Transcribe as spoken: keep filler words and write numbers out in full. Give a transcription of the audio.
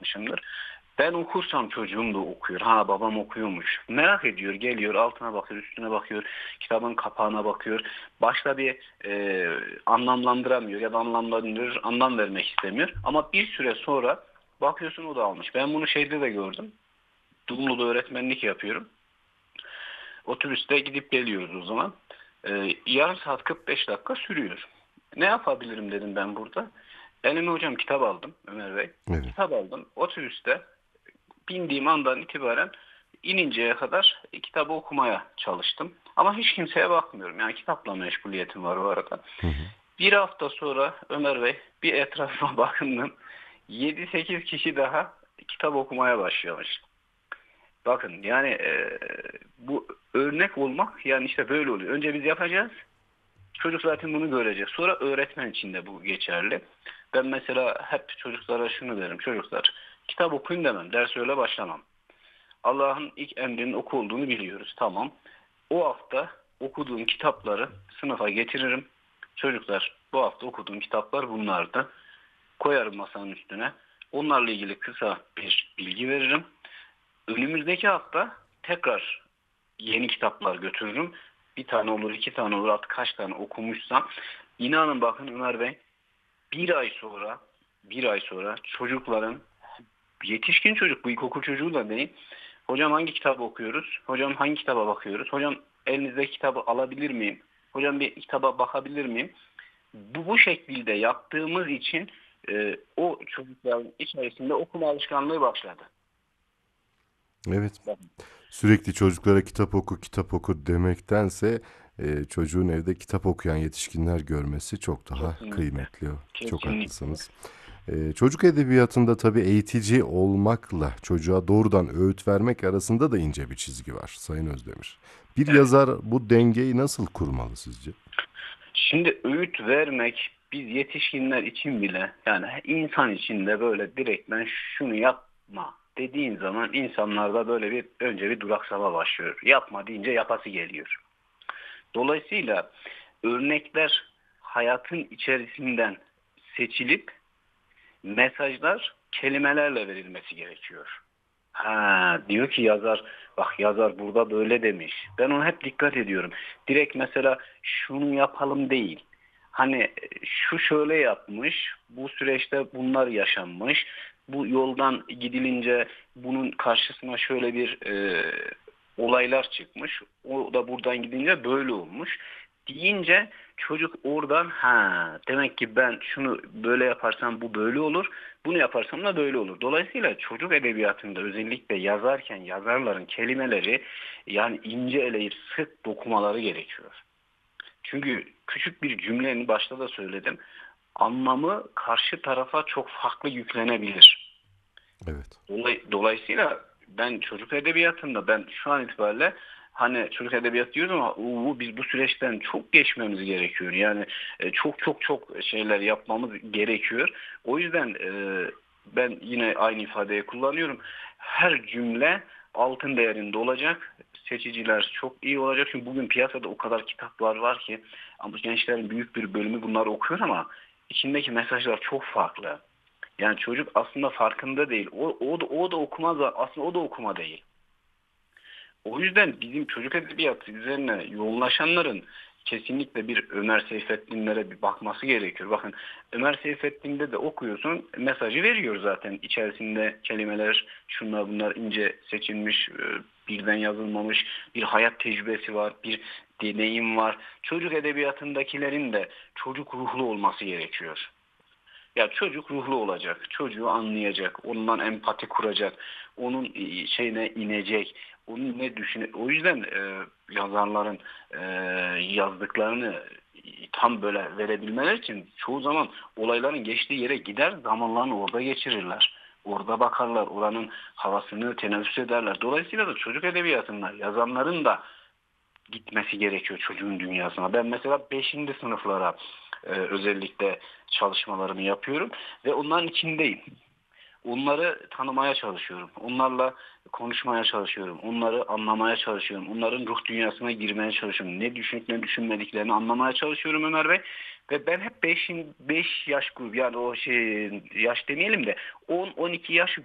yapmışımdır. Ben okursam çocuğum da okuyor. Ha, babam okuyormuş. Merak ediyor, geliyor, altına bakıyor, üstüne bakıyor, kitabın kapağına bakıyor. Başta bir e, anlamlandıramıyor ya da anlamlandırır, anlam vermek istemiyor. Ama bir süre sonra bakıyorsun o da almış. Ben bunu şeyde de gördüm. Dumlu'da öğretmenlik yapıyorum. Otobüste gidip geliyoruz o zaman. Ee, yarım saat kırk beş dakika sürüyor. Ne yapabilirim dedim ben burada. Elime hocam kitap aldım Ömer Bey. Evet. Kitap aldım. Otobüste bindiğim andan itibaren ininceye kadar kitabı okumaya çalıştım. Ama hiç kimseye bakmıyorum. Yani kitapla meşguliyetim var o arada. Hı hı. Bir hafta sonra Ömer Bey bir etrafıma bakındım. yedi sekiz kişi daha kitap okumaya başlamış. Bakın yani e, bu örnek olmak yani işte böyle oluyor. Önce biz yapacağız. Çocuk zaten bunu görecek. Sonra öğretmen için de bu geçerli. Ben mesela hep çocuklara şunu derim. Çocuklar kitap okuyun demem. Ders öyle başlamam. Allah'ın ilk emrinin oku olduğunu biliyoruz. Tamam. O hafta okuduğum kitapları sınıfa getiririm. Çocuklar bu hafta okuduğum kitaplar bunlardı. Koyarım masanın üstüne. Onlarla ilgili kısa bir bilgi veririm. Önümüzdeki hafta tekrar yeni kitaplar götürürüm. Bir tane olur, iki tane olur, artık kaç tane okumuşsam. İnanın bakın Ömer Bey, bir ay sonra, bir ay sonra çocukların, yetişkin çocuk, bu ilkokul çocuğu da değil. Hocam hangi kitabı okuyoruz? Hocam hangi kitaba bakıyoruz? Hocam elinizdeki kitabı alabilir miyim? Hocam bir kitaba bakabilir miyim? Bu, bu şekilde yaptığımız için e, o çocukların içerisinde okuma alışkanlığı başladı. Evet. Sürekli çocuklara kitap oku, kitap oku demektense e, çocuğun evde kitap okuyan yetişkinler görmesi çok daha Kesinlikle. kıymetli. Çok Kesinlikle. haklısınız. E, çocuk edebiyatında tabii eğitici olmakla çocuğa doğrudan öğüt vermek arasında da ince bir çizgi var Sayın Özdemir. Bir Evet. yazar bu dengeyi nasıl kurmalı sizce? Şimdi öğüt vermek biz yetişkinler için bile yani insan için de böyle direkt ben şunu yapma dediğin zaman insanlarda böyle bir önce bir duraksama başlıyor. Yapma deyince yapası geliyor. Dolayısıyla örnekler hayatın içerisinden seçilip mesajlar kelimelerle verilmesi gerekiyor. Ha, diyor ki yazar, bak yazar burada böyle demiş. Ben ona hep dikkat ediyorum. Direkt mesela şunu yapalım değil. Hani şu şöyle yapmış, bu süreçte bunlar yaşanmış, bu yoldan gidilince bunun karşısına şöyle bir e, olaylar çıkmış, o da buradan gidince böyle olmuş deyince çocuk oradan ha demek ki ben şunu böyle yaparsam bu böyle olur, bunu yaparsam da böyle olur. Dolayısıyla çocuk edebiyatında özellikle yazarken yazarların kelimeleri yani ince eleyip sık dokumaları gerekiyor. Çünkü küçük bir cümlenin başta da söyledim. Anlamı karşı tarafa çok farklı yüklenebilir. Evet. Dolay, dolayısıyla ben çocuk edebiyatında ben şu an itibariyle hani çocuk edebiyatı diyoruz ama uu, biz bu süreçten çok geçmemiz gerekiyor. Yani e, çok çok çok şeyler yapmamız gerekiyor. O yüzden e, ben yine aynı ifadeyi kullanıyorum. Her cümle altın değerinde olacak. Seçiciler çok iyi olacak. Çünkü bugün piyasada o kadar kitaplar var ki ama gençlerin büyük bir bölümü bunları okuyor ama içindeki mesajlar çok farklı. Yani çocuk aslında farkında değil. O, o da, o da okumaz aslında o da okuma değil. O yüzden bizim çocuk edebiyatı üzerine yoğunlaşanların kesinlikle bir Ömer Seyfettinlere bir bakması gerekiyor. Bakın Ömer Seyfettin'de de okuyorsun mesajı veriyor zaten. İçerisinde kelimeler şunlar bunlar ince seçilmiş, e, birden yazılmamış bir hayat tecrübesi var, bir deneyim var. Çocuk edebiyatındakilerin de çocuk ruhlu olması gerekiyor. Ya çocuk ruhlu olacak, çocuğu anlayacak, ondan empati kuracak, onun e, şeyine inecek, onun ne düşüne. O yüzden e, yazarların e, yazdıklarını tam böyle verebilmeleri için çoğu zaman olayların geçtiği yere gider, zamanlarını orada geçirirler. Orada bakarlar, oranın havasını teneffüs ederler. Dolayısıyla da çocuk edebiyatında yazanların da gitmesi gerekiyor çocuğun dünyasına. Ben mesela beşinci sınıflara e, özellikle çalışmalarımı yapıyorum ve onların içindeyim. Onları tanımaya çalışıyorum. Onlarla konuşmaya çalışıyorum. Onları anlamaya çalışıyorum. Onların ruh dünyasına girmeye çalışıyorum. Ne düşünüp ne düşünmediklerini anlamaya çalışıyorum Ömer Bey. Ve ben hep beş beş yaş grubu yani o şey yaş demeyelim de on on iki yaş